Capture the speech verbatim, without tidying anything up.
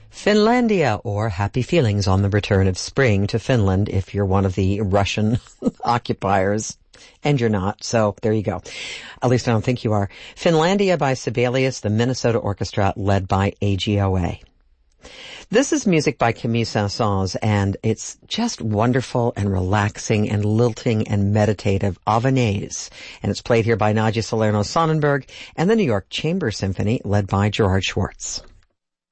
Finlandia, or Happy Feelings on the Return of Spring to Finland if you're one of the Russian occupiers. And you're not, so there you go. At least I don't think you are. Finlandia by Sibelius, the Minnesota Orchestra led by A G O A. This is music by Camille Saint-Saëns, and it's just wonderful and relaxing and lilting and meditative Avanaise. And it's played here by Nadia Salerno-Sonnenberg and the New York Chamber Symphony led by Gerard Schwartz.